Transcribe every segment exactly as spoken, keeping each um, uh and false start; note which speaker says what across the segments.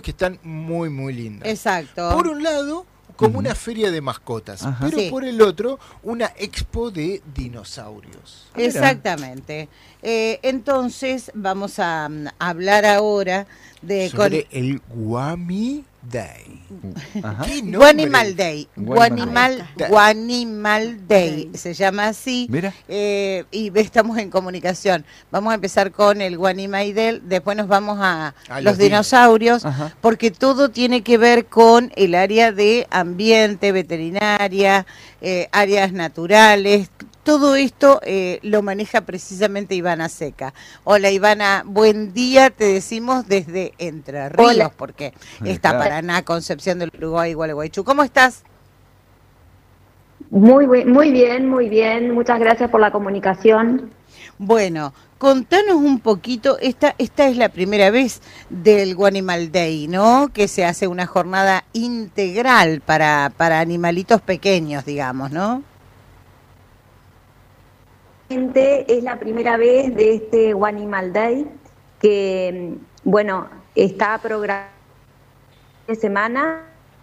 Speaker 1: que están muy, muy lindas.
Speaker 2: Exacto.
Speaker 1: Por un lado, como
Speaker 3: Uh-huh.
Speaker 1: una feria de mascotas,
Speaker 3: Ajá.
Speaker 1: pero
Speaker 2: Sí.
Speaker 1: por el otro, una expo de dinosaurios.
Speaker 3: Ah, mira.
Speaker 2: Exactamente. Eh, entonces vamos a um, hablar ahora de
Speaker 1: Sobre
Speaker 2: con
Speaker 1: el Guami Day.
Speaker 3: Ajá.
Speaker 1: ¿Qué nombre?
Speaker 2: Guanimal Day.
Speaker 3: Guanimal
Speaker 2: Guanimal,
Speaker 1: Day.
Speaker 2: Guanimal Day. Se llama así.
Speaker 3: Mira.
Speaker 2: Eh, y estamos en comunicación. Vamos a empezar con el Guanimal Day, después nos vamos a,
Speaker 1: A
Speaker 2: los
Speaker 1: los
Speaker 2: dinosaurios,
Speaker 3: Ajá.
Speaker 2: porque todo tiene que ver con el área de ambiente, veterinaria, eh, áreas naturales. Todo esto eh, lo maneja precisamente Ivana Seca. Hola Ivana, buen día, te decimos desde Entre Ríos,
Speaker 4: Hola.
Speaker 2: porque
Speaker 3: Eh,
Speaker 2: está
Speaker 3: claro.
Speaker 2: Paraná, Concepción del Uruguay, Gualeguaychú. ¿Cómo estás?
Speaker 4: Muy, buen- muy bien, muy bien. Muchas gracias por la comunicación.
Speaker 2: Bueno, contanos un poquito, esta, esta es la primera vez del Guanimal Day, ¿no? Que se hace una jornada integral para, para animalitos pequeños, digamos, ¿no?
Speaker 4: Es la primera vez de este Guanimal Day que, bueno, está programado de semana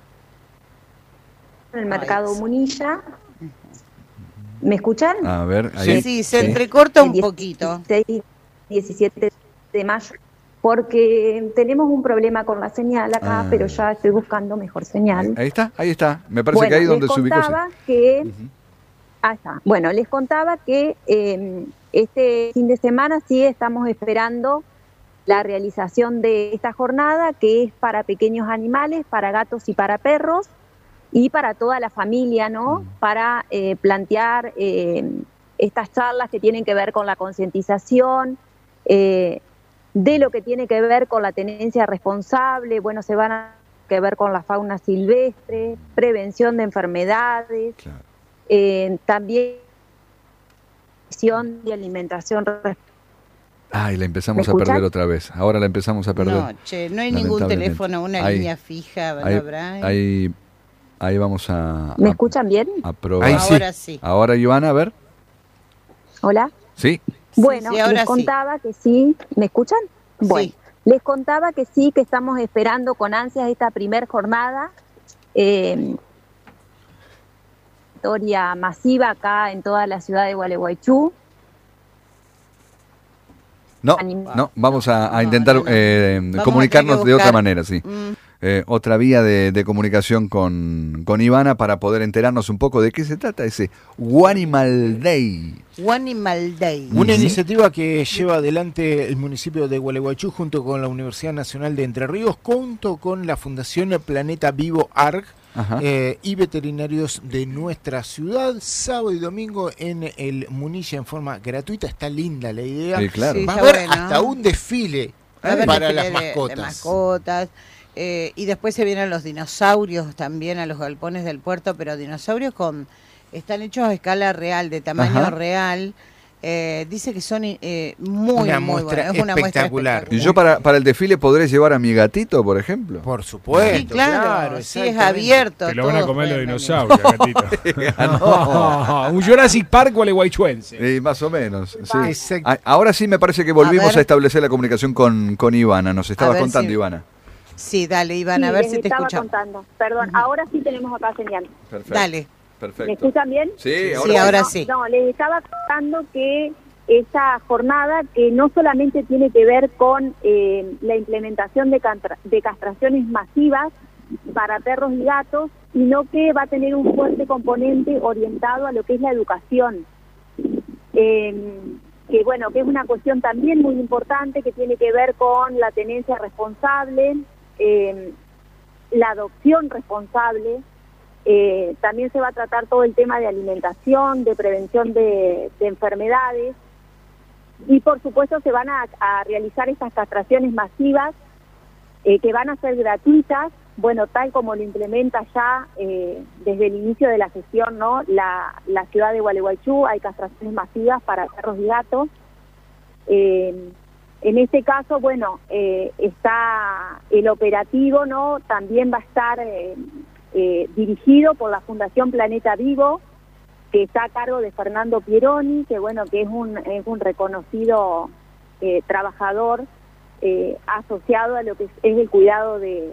Speaker 4: en el mercado
Speaker 2: Ay.
Speaker 4: Munilla. ¿Me escuchan?
Speaker 3: A ver,
Speaker 2: Sí,
Speaker 3: ahí.
Speaker 2: sí, se
Speaker 3: Sí.
Speaker 2: entrecorta un
Speaker 4: El
Speaker 2: poquito.
Speaker 4: dieciséis, diecisiete de mayo, porque tenemos un problema con la señal acá,
Speaker 3: Ah.
Speaker 4: pero ya estoy buscando mejor señal.
Speaker 3: Ahí, ahí está, ahí está. Me parece
Speaker 4: Bueno,
Speaker 3: que ahí
Speaker 4: les
Speaker 3: donde se ubicó. sí.
Speaker 4: contaba que
Speaker 3: Ujú.
Speaker 4: Ah, está. Bueno, les contaba que eh, este fin de semana sí estamos esperando la realización de esta jornada, que es para pequeños animales, para gatos y para perros, y para toda la familia, ¿no?
Speaker 3: Mm.
Speaker 4: Para eh, plantear eh, estas charlas que tienen que ver con la concientización, eh, de lo que tiene que ver con la tenencia responsable, bueno, se van a que ver con la fauna silvestre, prevención de enfermedades,
Speaker 3: Claro.
Speaker 4: eh, también de alimentación.
Speaker 3: Ay, la empezamos
Speaker 4: ¿Me
Speaker 3: a perder
Speaker 4: escuchan?
Speaker 3: otra vez. Ahora la empezamos a perder.
Speaker 2: No, che, no hay ningún
Speaker 3: lamentablemente.
Speaker 2: teléfono, una
Speaker 3: Ahí,
Speaker 2: línea fija, ¿no
Speaker 3: Ahí,
Speaker 2: habrá?
Speaker 3: ahí, ahí vamos a,
Speaker 4: ¿Me
Speaker 3: a,
Speaker 4: escuchan bien?
Speaker 3: a probar.
Speaker 1: Ahí sí.
Speaker 2: Ahora sí.
Speaker 3: Ahora, Ivana, a ver.
Speaker 4: Hola.
Speaker 3: Sí.
Speaker 4: Bueno,
Speaker 2: sí, ahora
Speaker 4: les
Speaker 2: sí.
Speaker 4: contaba que sí. ¿Me escuchan? Bueno,
Speaker 2: Sí.
Speaker 4: les contaba que sí, que estamos esperando con ansias esta primer jornada. Eh, historia masiva acá en toda la ciudad de Gualeguaychú.
Speaker 3: No,
Speaker 4: Anim-
Speaker 3: no, vamos a, a
Speaker 2: No,
Speaker 3: intentar
Speaker 2: no, no.
Speaker 3: eh,
Speaker 2: Vamos a
Speaker 3: comunicarnos
Speaker 2: tener que
Speaker 3: de otra
Speaker 2: buscar-
Speaker 3: manera, sí.
Speaker 2: Mm,
Speaker 3: Eh, otra vía de, de comunicación con, con Ivana para poder enterarnos un poco de qué se trata ese Guanimal Day.
Speaker 2: Guanimal Day.
Speaker 1: Una
Speaker 3: Ujú.
Speaker 1: iniciativa que lleva adelante el municipio de Gualeguaychú junto con la Universidad Nacional de Entre Ríos, junto con la Fundación Planeta Vivo A R G
Speaker 3: Ajá.
Speaker 1: eh, y veterinarios de nuestra ciudad, sábado y domingo en el Munilla en forma gratuita. Está linda la idea.
Speaker 3: Sí, claro.
Speaker 2: Sí,
Speaker 1: Va a
Speaker 2: está
Speaker 1: haber
Speaker 2: bueno.
Speaker 1: hasta un desfile
Speaker 2: Va a haber
Speaker 1: para
Speaker 2: desfile
Speaker 1: las
Speaker 2: de-
Speaker 1: mascotas.
Speaker 2: de mascotas. Eh, y después se vienen los dinosaurios también a los galpones del puerto, pero dinosaurios con están hechos a escala real, de tamaño
Speaker 3: Ajá.
Speaker 2: real. Eh, dice que son eh, muy,
Speaker 1: Una
Speaker 2: muy
Speaker 1: muestra
Speaker 2: buenos. Es una muestra
Speaker 1: espectacular.
Speaker 3: ¿Y yo para, para el desfile podré llevar a mi gatito, por ejemplo?
Speaker 1: Por supuesto,
Speaker 2: Sí, claro,
Speaker 1: claro,
Speaker 2: sí, es
Speaker 1: exactamente.
Speaker 2: abierto.
Speaker 5: Te lo van a
Speaker 2: todos
Speaker 5: comer los
Speaker 2: pueden venir.
Speaker 5: dinosaurios, gatito.
Speaker 3: Ah, no.
Speaker 5: Un Jurassic Park gualeguaychuense.
Speaker 3: Eh, más o menos, sí.
Speaker 1: Exacto.
Speaker 3: A- Ahora sí me parece que volvimos
Speaker 2: A
Speaker 3: a,
Speaker 2: ver.
Speaker 3: establecer la comunicación con, con Ivana. Nos estabas
Speaker 2: ver
Speaker 3: contando,
Speaker 2: si-
Speaker 3: Ivana.
Speaker 2: Sí, dale, Iván, a
Speaker 4: Sí,
Speaker 2: ver
Speaker 4: les
Speaker 2: si te
Speaker 4: estaba
Speaker 2: escuchamos.
Speaker 4: contando. Perdón,
Speaker 2: Ujú.
Speaker 4: ahora sí tenemos acá señal.
Speaker 3: Perfecto.
Speaker 2: Dale.
Speaker 3: Perfecto.
Speaker 4: ¿Me escuchan bien?
Speaker 3: Sí,
Speaker 2: Sí, ahora
Speaker 4: No,
Speaker 2: sí.
Speaker 4: No, les estaba contando que esta jornada que no solamente tiene que ver con eh, la implementación de, cantra- de castraciones masivas para perros y gatos, sino que va a tener un fuerte componente orientado a lo que es la educación. Eh, que bueno, que es una cuestión también muy importante que tiene que ver con la tenencia responsable, eh, la adopción responsable. Eh, también se va a tratar todo el tema de alimentación, de prevención de, de enfermedades y por supuesto se van a, a realizar estas castraciones masivas eh, que van a ser gratuitas, bueno, tal como lo implementa ya eh, desde el inicio de la gestión, ¿no? La, la ciudad de Gualeguaychú, hay castraciones masivas para perros y gatos. Eh, en este caso, bueno, eh, está el operativo, ¿no? También va a estar eh, eh, dirigido por la Fundación Planeta Vivo, que está a cargo de Fernando Pieroni, que bueno, que es un, es un reconocido eh, trabajador eh, asociado a lo que es, es el cuidado de,